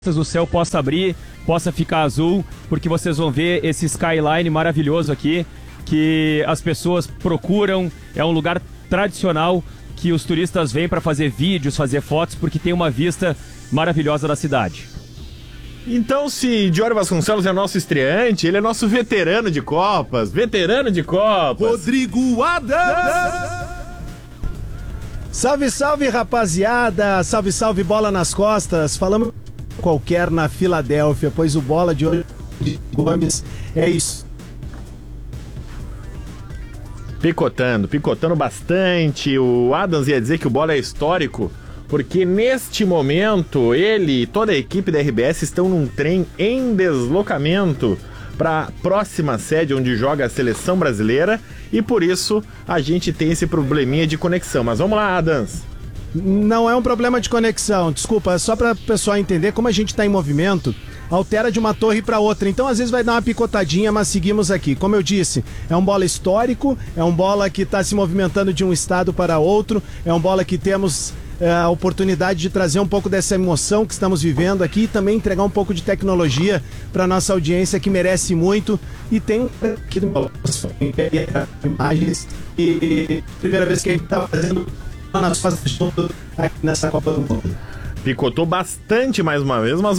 o céu possa abrir, possa ficar azul, porque vocês vão ver esse skyline maravilhoso aqui, que as pessoas procuram, é um lugar tradicional que os turistas vêm para fazer vídeos, fazer fotos, porque tem uma vista maravilhosa da cidade. Então, se Diório Vasconcelos é nosso estreante, ele é nosso veterano de Copas. Rodrigo Adams! Salve, salve, rapaziada! Salve, salve, bola nas costas! Falamos qualquer na Filadélfia, pois o bola de hoje de Gomes é isso. Picotando bastante. O Adams ia dizer que o bola é histórico, porque neste momento ele e toda a equipe da RBS estão num trem em deslocamento para a próxima sede onde joga a seleção brasileira, e por isso a gente tem esse probleminha de conexão. Mas vamos lá, Adams. Não é um problema de conexão, desculpa, é só para o pessoal entender como a gente está em movimento, altera de uma torre para outra, então às vezes vai dar uma picotadinha, mas seguimos aqui. Como eu disse, é um bola histórico, é um bola que está se movimentando de um estado para outro, é um bola que temos a oportunidade de trazer um pouco dessa emoção que estamos vivendo aqui e também entregar um pouco de tecnologia para nossa audiência, que merece muito. E tem aqui no imagens, e primeira vez que a gente está fazendo nas costas junto aqui nessa Copa do Mundo. Picotou bastante mais uma vez, mas